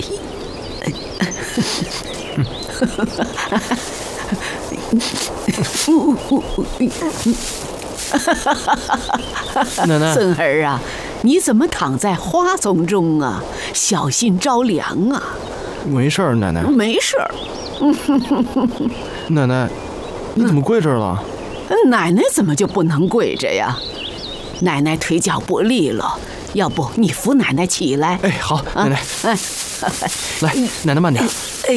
奶奶， 孙儿啊，你怎么躺在花丛中啊？小心着凉啊！ 没事儿，奶奶。 没事儿。 奶奶，你怎么跪这儿了？ 奶奶怎么就不能跪着呀？奶奶腿脚不利了，要不你扶奶奶起来？ 哎，好，奶奶。来，奶奶慢点。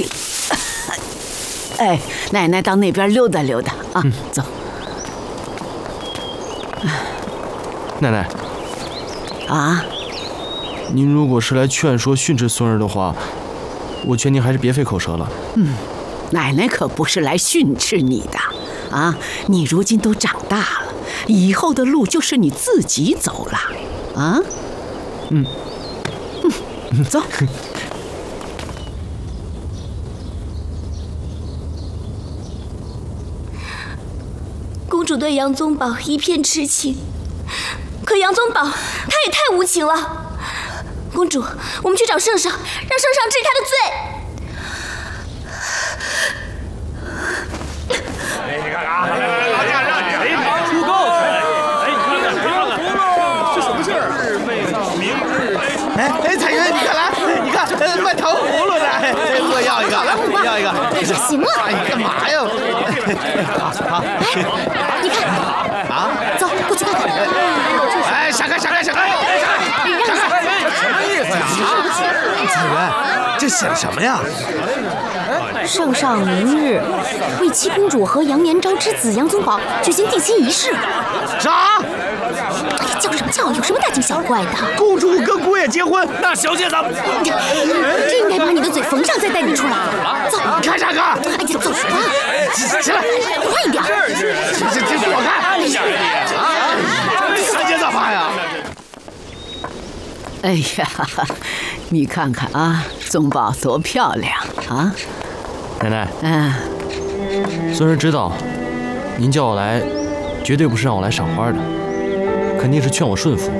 哎，奶奶到那边溜达溜达啊，走。 奶奶， 啊， 您如果是来劝说训斥孙儿的话，我劝您还是别费口舌了。 奶奶可不是来训斥你的啊！你如今都长大了，以后的路就是你自己走了啊。走。 公主对杨宗保一片痴情，可杨宗保他也太无情了。公主，我们去找圣上，让圣上治他的罪。 你看啊，老家让你出够！这什么事儿？ 哎，彩云，你看来，你看卖糖葫芦的，给我要一个，来，要一个。 哎呀，行了， 你干嘛呀？好， 你看啊，走过去看看。 哎，闪开！什么意思呀？彩云，这写的什么呀？ 圣上明日为七公主和杨延昭之子杨宗保举行定亲仪式。 啥？ 叫什么叫？有什么大惊小怪的？ 公主跟姑爷结婚，那小姐怎么？ 真应该把你的嘴缝上，再带你出来。走， 看啥看？ 哎呀，走吧， 起来， 快一点。 这我看。这干嘛呀？ 哎呀，你看看啊，宗保多漂亮啊！ 奶奶，孙儿知道，您叫我来，绝对不是让我来赏花的，肯定是劝我顺服。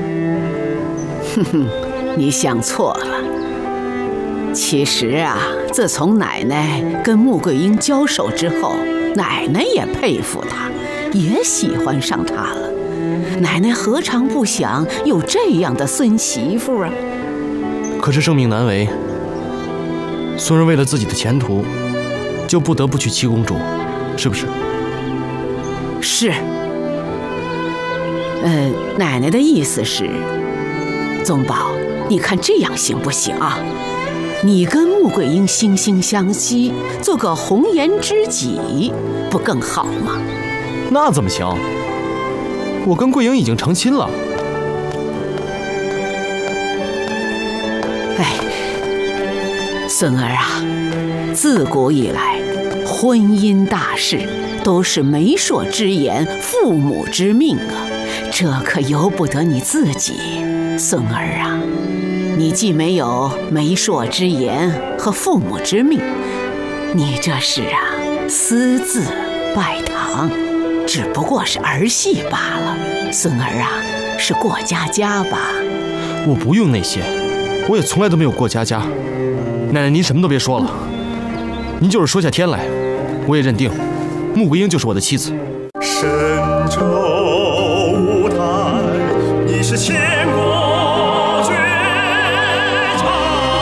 你想错了。其实啊，自从奶奶跟穆桂英交手之后，奶奶也佩服她，也喜欢上她了。奶奶何尝不想有这样的孙媳妇啊？ 可是生命难违，孙儿为了自己的前途，就不得不娶七公主，是不是？ 是。奶奶的意思是，宗保，你看这样行不行啊？你跟穆桂英惺惺相惜，做个红颜知己，不更好吗？ 那怎么行？我跟桂英已经成亲了。 哎，孙儿啊，自古以来，婚姻大事都是媒妁之言，父母之命啊，这可由不得你自己。孙儿啊，你既没有媒妁之言和父母之命，你这是私自拜堂，只不过是儿戏罢了。孙儿啊，是过家家吧？ 我不用那些，我也从来都没有过家家。奶奶，您什么都别说了，您就是说下天来，我也认定穆桂英就是我的妻子。 神州舞台，你是千古绝唱。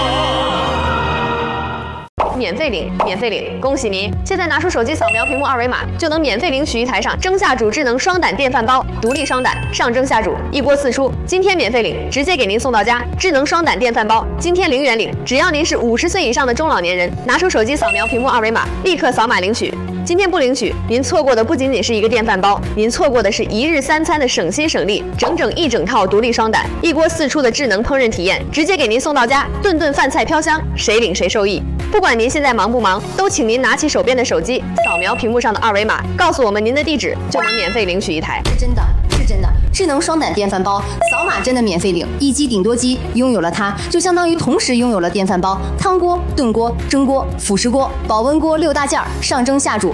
免费领，免费领！恭喜您！现在拿出手机扫描屏幕二维码，就能免费领取一台上蒸下煮智能双胆电饭煲，独立双胆，上蒸下煮，一锅四出。今天免费领，直接给您送到家。智能双胆电饭煲，今天0元领，只要您是50岁以上的中老年人，拿出手机扫描屏幕二维码，立刻扫码领取。今天不领取，您错过的不仅仅是一个电饭煲，您错过的是1日3餐的省心省力，整一整套独立双胆，一锅四出的智能烹饪体验，直接给您送到家，顿顿饭菜飘香，谁领谁受益。不管您现在忙不忙，都请您拿起手边的手机，扫描屏幕上的二维码，告诉我们您的地址，就能免费领取一台。 是真的，是真的。智能双胆电饭煲，扫码真的免费领，一机顶多机，拥有了它，就相当于同时拥有了电饭煲、汤锅、炖锅、蒸锅、辅食锅、保温锅6大件，上蒸下煮，